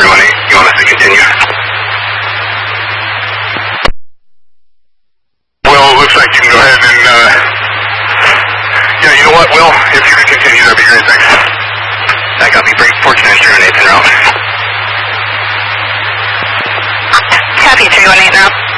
318. You want us to continue? Will, looks like you can go ahead and, yeah, you know what, Will? If you could continue, that'd be great, thanks. That got me pretty fortunate, 318 route. Copy, 318 route.